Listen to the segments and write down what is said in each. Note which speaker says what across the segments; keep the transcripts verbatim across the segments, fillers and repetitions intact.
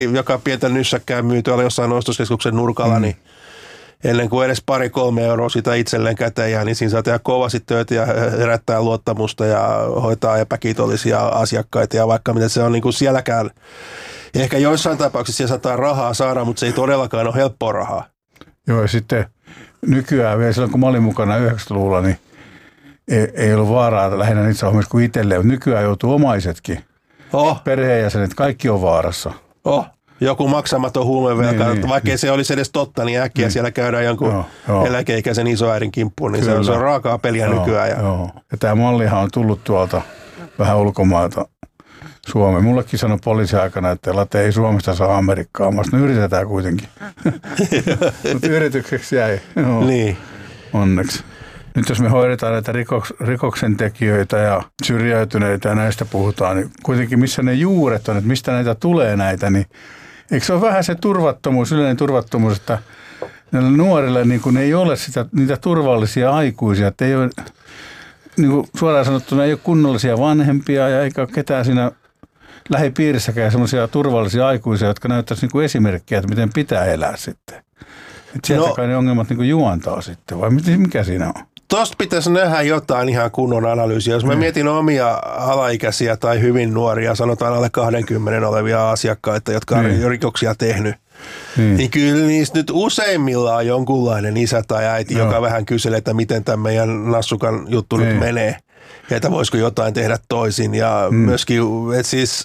Speaker 1: joka pientä nyssäkkään myy tuolla jossain ostoskeskuksen nurkalla, mm. niin ennen kuin edes pari kolme euroa sitä itselleen käteen jää, niin siinä saa tehdä kovasti töitä ja herättää luottamusta ja hoitaa epäkiitollisia asiakkaita ja vaikka mitä se on niin kuin sielläkään. Ehkä joissain tapauksissa siellä saattaa rahaa saada, mutta se ei todellakaan ole helppoa rahaa.
Speaker 2: Joo, ja sitten nykyään vielä silloin, kun mä olin mukana yhdeksänkymmentäluvulla, niin ei, ei ollut vaaraa lähinnä niissä hommissa kuin itselleen, mutta nykyään joutuu omaisetkin. Oh. Perheenjäsenet, kaikki on vaarassa.
Speaker 1: Oh. Joku maksamaton huumevelka, niin, vaikkei niin. se olisi edes totta, niin äkkiä niin. siellä käydään jonkun joo, joo. eläkeikäisen isoäidin kimppuun, niin se on, se on raakaa peliä joo, nykyään. Ja...
Speaker 2: Joo. ja tämä mallihan on tullut tuolta vähän ulkomailta Suomeen. Mullekin sanoi poliisiaikana, että late ei Suomesta saa Amerikkaa, mutta no yritetään kuitenkin. Mutta yritykseksi jäi. Joo. Niin. Onneksi. Nyt jos me hoidetaan näitä rikoks, rikoksentekijöitä ja syrjäytyneitä ja näistä puhutaan, niin kuitenkin missä ne juuret on, että mistä näitä tulee näitä, niin eikö se ole vähän se turvattomuus, yleinen turvattomuus, että näillä nuorilla niin kuin ei ole sitä, niitä turvallisia aikuisia, että ei ole, niin kuin suoraan sanottuna ei ole kunnollisia vanhempia ja eikä ole ketään siinä lähipiirissäkään semmoisia turvallisia aikuisia, jotka näyttäisi niin kuin esimerkkiä, että miten pitää elää sitten. Että sieltä no, kai ne ongelmat niin kuin juontaa sitten, vai mikä siinä on?
Speaker 1: Tuosta pitäisi nähdä jotain ihan kunnon analyysiä. Jos mä mietin omia alaikäisiä tai hyvin nuoria, sanotaan alle kaksikymmentä olevia asiakkaita, jotka on niin. rikoksia tehnyt, niin. niin kyllä niistä nyt useimmillaan on jonkunlainen isä tai äiti, no. joka vähän kyselee, että miten tämä meidän nassukan juttu niin. nyt menee. Ja että voisiko jotain tehdä toisin. Ja mm. myöskin, että siis...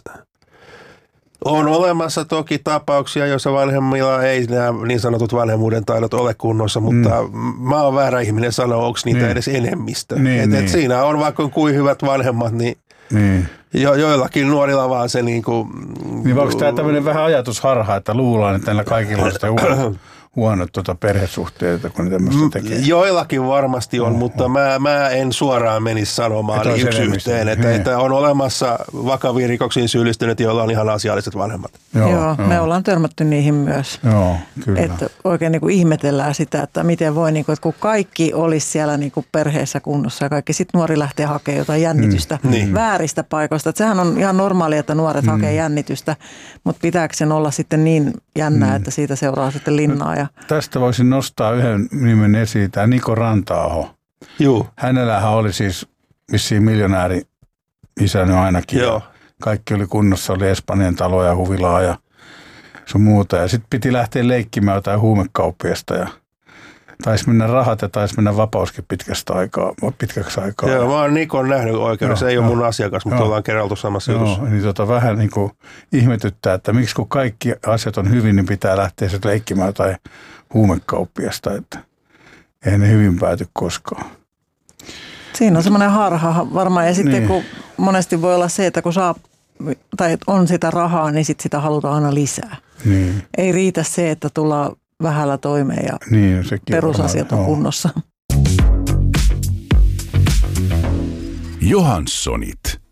Speaker 1: On olemassa toki tapauksia, joissa vanhemmilla ei nämä niin sanotut vanhemmuuden taidot ole kunnossa, mutta mm. mä oon väärä ihminen sanoa, onko niitä niin. edes enemmistö. Niin, et, niin. et siinä on vaikka kuin hyvät vanhemmat, niin, niin. Jo, joillakin nuorilla vaan se niin kuin...
Speaker 2: Niin onko tämä tämmöinen vähän ajatusharha, että luullaan, että näillä kaikilla on sitä huonot, huonot tuota perhesuhteita, kun ne tämmöistä tekee?
Speaker 1: Joillakin varmasti on, oh, mutta oh. Mä, mä en suoraan menisi sanomaan yksi yhteen, että, niin. että on olemassa vakaviin rikoksiin syyllistyneet, joilla on ihan asialliset vanhemmat.
Speaker 3: Joo, joo, joo. Me ollaan törmätty niihin myös.
Speaker 2: Joo, kyllä.
Speaker 3: Että oikein niin kuin ihmetellään sitä, että miten voi, niin kuin, että kun kaikki olisi siellä niin kuin perheessä kunnossa ja kaikki, sitten nuori lähtee hakemaan jotain jännitystä mm, niin. vääristä paikoista. Että sehän on ihan normaalia, että nuoret mm. hakee jännitystä, mutta pitääkö sen olla sitten niin jännää, mm. että siitä seuraa sitten linnaa. Ja...
Speaker 2: Tästä voisin nostaa yhden nimen esiin, tämä Niko Ranta-aho.
Speaker 1: Juu.
Speaker 2: Hänellähän oli siis vissiin miljonääri isänä ainakin. Joo. Kaikki oli kunnossa, oli Espanjan taloja, huvilaa ja sun muuta. Ja sitten piti lähteä leikkimään jotain huumekauppiasta ja taisi mennä rahat ja taisi mennä vapauskin pitkästä aikaa, pitkäksi aikaa.
Speaker 1: Joo, mä oon Nikon nähnyt oikeudessa, joo, ei ole mun asiakas, mutta joo. ollaan kerraltu samassa
Speaker 2: joo,
Speaker 1: jutussa.
Speaker 2: Niin tota vähän niin kuin ihmetyttää, että miksi kun kaikki asiat on hyvin, niin pitää lähteä sitten leikkimään jotain huumekauppiasta, että eihän ne hyvin pääty koskaan.
Speaker 3: Siinä on semmoinen harha varmaan ja sitten niin. kun monesti voi olla se, että kun saa tai on sitä rahaa, niin sit sitä halutaan aina lisää. Niin. Ei riitä se, että tullaan vähällä toimeen ja niin, perusasiat on kunnossa.
Speaker 4: Johanssonit.